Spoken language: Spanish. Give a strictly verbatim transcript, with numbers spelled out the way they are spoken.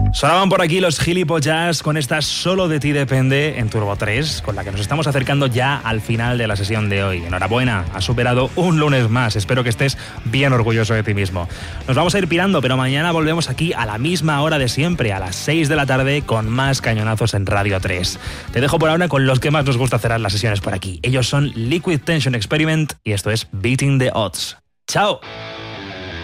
Sonaban por aquí los gilipollas con esta Solo de ti depende en Turbo tres, con la que nos estamos acercando ya al final de la sesión de hoy. Enhorabuena, has superado un lunes más. Espero que estés bien orgulloso de ti mismo. Nos vamos a ir pirando, pero mañana volvemos aquí a la misma hora de siempre, a las seis de la tarde, con más cañonazos en Radio tres. Te dejo por ahora con los que más nos gusta cerrar las sesiones por aquí. Ellos son Liquid Tension Experiment y esto es Beating the Odds. ¡Chao!